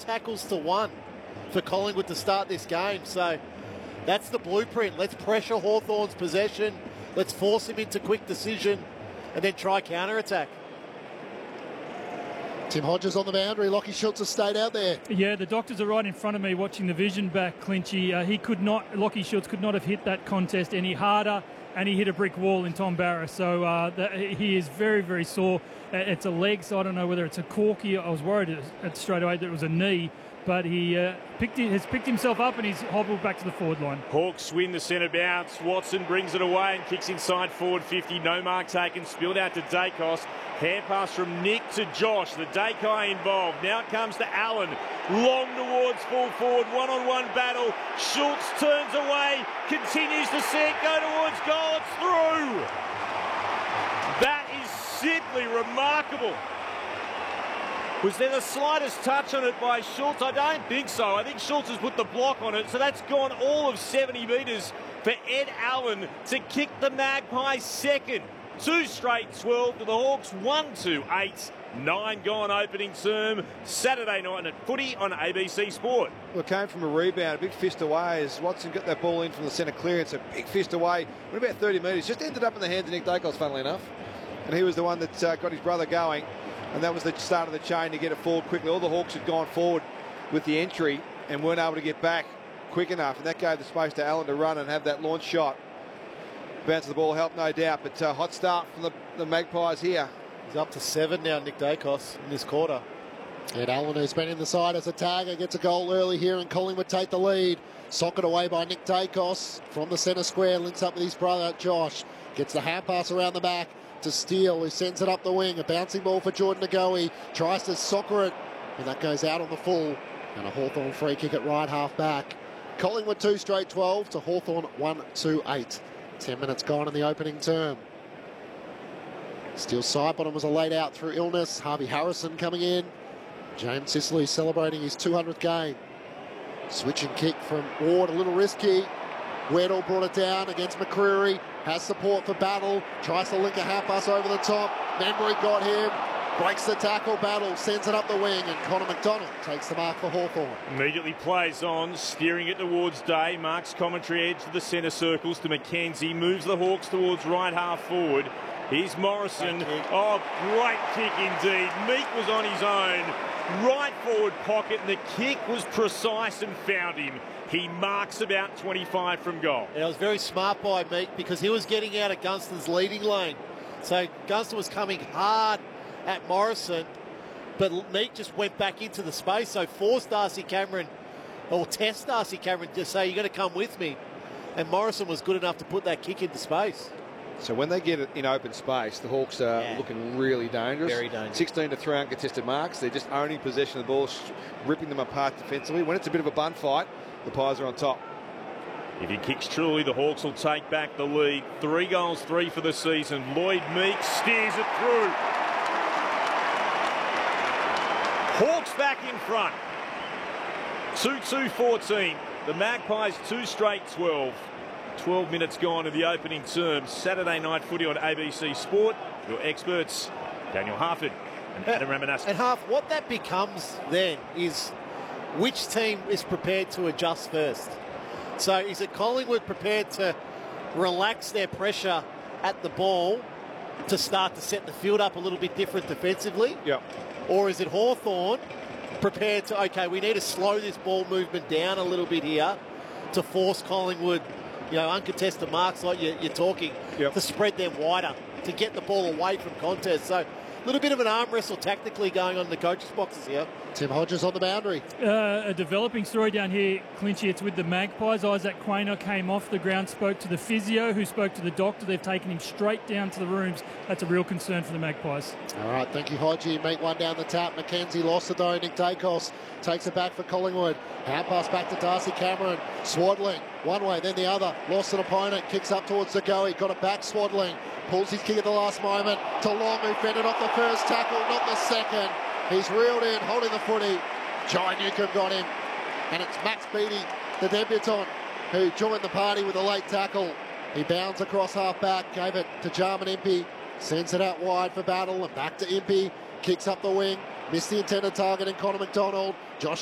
tackles to 1 for Collingwood to start this game. So that's the blueprint. Let's pressure Hawthorn's possession. Let's force him into quick decision and then try counter-attack. Tim Hodges on the boundary. Lachie Schultz has stayed out there. Yeah, the doctors are right in front of me watching the vision back, Clinchy. Lachie Schultz could not have hit that contest any harder, and he hit a brick wall in Tom Barra. So he is very, very sore. It's a leg, so I don't know whether it's a corky. I was worried straight away that it was a knee, but he has picked himself up and he's hobbled back to the forward line. Hawks win the centre bounce. Watson brings it away and kicks inside forward 50. No mark taken. Spilled out to Dacos. Hand pass from Nick to Josh. The Dakai involved. Now it comes to Allen. Long towards full forward. One-on-one battle. Schultz turns away. Continues to see it go towards goal. It's through. That is simply remarkable. Was there the slightest touch on it by Schultz? I don't think so. I think Schultz has put the block on it, so that's gone all of 70 metres for Ed Allen to kick the Magpies second. 2 straight 12 to the Hawks, 1-2-8. 9 gone opening term. Saturday night at footy on ABC Sport. Well, it came from a rebound, a big fist away as Watson got that ball in from the centre clearance. A big fist away, went about 30 metres. Just ended up in the hands of Nick Dacos, funnily enough. And he was the one that got his brother going. And that was the start of the chain to get it forward quickly. All the Hawks had gone forward with the entry and weren't able to get back quick enough. And that gave the space to Allen to run and have that launch shot. Bounce of the ball helped, no doubt. But hot start from the Magpies here. He's up to 7 now, Nick Dacos, in this quarter. Ed Allen, who's been in the side as a tagger, gets a goal early here and Collingwood take the lead. Socket away by Nick Dacos from the centre square. Links up with his brother, Josh. Gets the hand pass around the back to Steele, who sends it up the wing. A bouncing ball for Jordan Ngoe. Tries to soccer it, and that goes out on the full. And a Hawthorn free kick at right half back. Collingwood 2 straight 12 to Hawthorn 1-2-8. 10 minutes gone in the opening term. Steele Sidebottom was a laid out through illness. Harvey Harrison coming in. James Sicily celebrating his 200th game. Switch and kick from Ward, a little risky. Weddle brought it down against McCreary. Has support for Battle. Tries to link a half pass over the top. Membry got him. Breaks the tackle. Battle sends it up the wing. And Connor McDonald takes the mark for Hawthorn. Immediately plays on, steering it towards Day. Marks commentary edge to the centre circles to McKenzie. Moves the Hawks towards right half forward. Here's Morrison. Oh, great kick indeed. Meek was on his own. Right forward pocket, and the kick was precise and found him. He marks about 25 from goal. Yeah, it was very smart by Meek because he was getting out of Gunston's leading lane. So Gunston was coming hard at Morrison, but Meek just went back into the space, so forced Darcy Cameron, or test Darcy Cameron to say, you're going to come with me. And Morrison was good enough to put that kick into space. So when they get it in open space, the Hawks are looking really dangerous. Very dangerous. 16 to 3 uncontested marks. They're just owning possession of the ball, ripping them apart defensively. When it's a bit of a bun fight, the Pies are on top. If he kicks truly, the Hawks will take back the lead. 3 goals, 3 for the season. Lloyd Meek steers it through. Hawks back in front. 2-2-14. The Magpies 2 straight 12. 12 minutes gone in the opening term. Saturday night footy on ABC Sport. Your experts, Daniel Harford and Adam Ramanaski. And Harf, what that becomes then is which team is prepared to adjust first. So is it Collingwood prepared to relax their pressure at the ball to start to set the field up a little bit different defensively? Yep. Or is it Hawthorn prepared to, okay, we need to slow this ball movement down a little bit here to force Collingwood, uncontested marks like you're talking, to spread them wider, to get the ball away from contest. So a little bit of an arm wrestle tactically going on in the coaches' boxes here. Tim Hodges on the boundary. A developing story down here, Clinchy. It's with the Magpies. Isaac Quaynor came off the ground, spoke to the physio, who spoke to the doctor. They've taken him straight down to the rooms. That's a real concern for the Magpies. All right, thank you, Hodgie. Meet one down the tap. McKenzie lost it though. Nick Dacos takes it back for Collingwood. Hand pass back to Darcy Cameron. Swaddling, one way, then the other. Lost an opponent, kicks up towards the goal. He got it back, Swaddling. Pulls his kick at the last moment to Long, who fended off the first tackle, not the second. He's reeled in, holding the footy. Jai Newcomb got him. And it's Max Beattie, the debutant, who joined the party with a late tackle. He bounds across half-back, gave it to Jarman Impey. Sends it out wide for Battle and back to Impey. Kicks up the wing. Missed the intended target in Connor McDonald. Josh